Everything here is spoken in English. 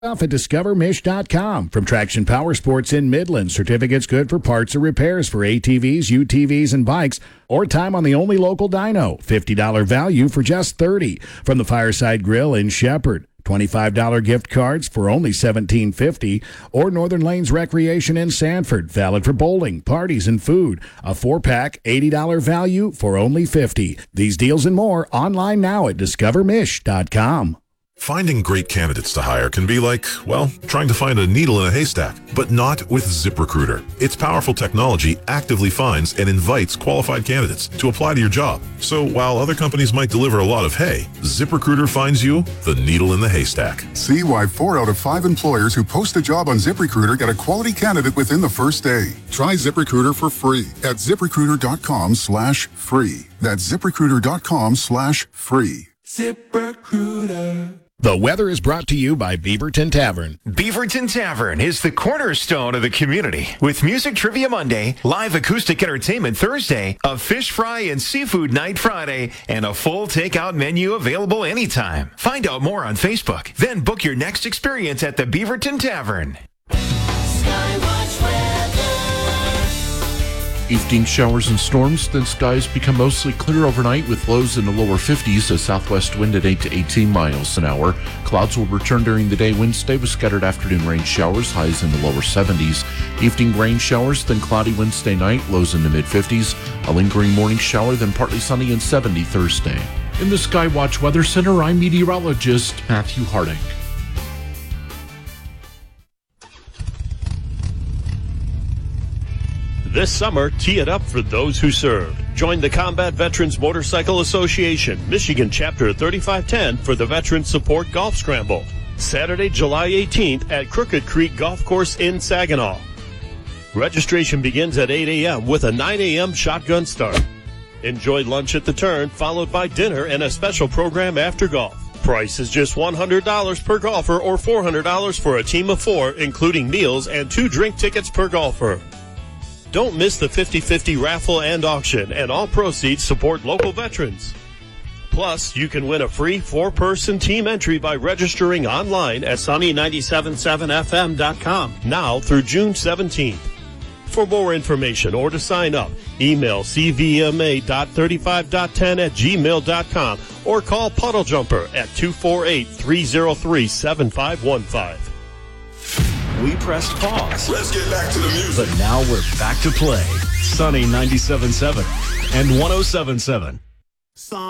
Off at discovermish.com. From Traction Power Sports in Midland, certificates good for parts or repairs for ATVs, UTVs, and bikes, or time on the only local dyno. $50 value for just $30. From the Fireside Grill in Shepherd, $25 gift cards for only $17.50, or Northern Lanes Recreation in Sanford, valid for bowling, parties, and food. A 4-pack, $80 value for only $50. These deals and more online now at discovermish.com. Finding great candidates to hire can be like, well, trying to find a needle in a haystack, but not with ZipRecruiter. Its powerful technology actively finds and invites qualified candidates to apply to your job. So while other companies might deliver a lot of hay, ZipRecruiter finds you the needle in the haystack. See why 4 out of 5 employers who post a job on ZipRecruiter get a quality candidate within the first day. Try ZipRecruiter for free at ZipRecruiter.com/free. That's ZipRecruiter.com/free. ZipRecruiter. The weather is brought to you by Beaverton Tavern. Beaverton Tavern is the cornerstone of the community. With Music Trivia Monday, live acoustic entertainment Thursday, a fish fry and seafood night Friday, and a full takeout menu available anytime. Find out more on Facebook. Then book your next experience at the Beaverton Tavern. Skywatch weather. Evening showers and storms, then skies become mostly clear overnight with lows in the lower 50s, a southwest wind at 8 to 18 miles an hour. Clouds will return during the day Wednesday with scattered afternoon rain showers, highs in the lower 70s. Evening rain showers, then cloudy Wednesday night, lows in the mid-50s. A lingering morning shower, then partly sunny and 70 Thursday. In the Skywatch Weather Center, I'm meteorologist Matthew Harding. This summer, tee it up for those who served. Join the Combat Veterans Motorcycle Association, Michigan Chapter 3510 for the Veteran Support Golf Scramble. Saturday, July 18th at Crooked Creek Golf Course in Saginaw. Registration begins at 8 a.m. with a 9 a.m. shotgun start. Enjoy lunch at the turn, followed by dinner and a special program after golf. Price is just $100 per golfer or $400 for a team of 4, including meals and 2 drink tickets per golfer. Don't miss the 50-50 raffle and auction, and all proceeds support local veterans. Plus, you can win a free 4-person team entry by registering online at sunny977fm.com now through June 17th. For more information or to sign up, email cvma.35.10@gmail.com or call Puddle Jumper at 248-303-7515. We pressed pause. Let's get back to the music. But now we're back to play. Sunny 97.7 and 107.7.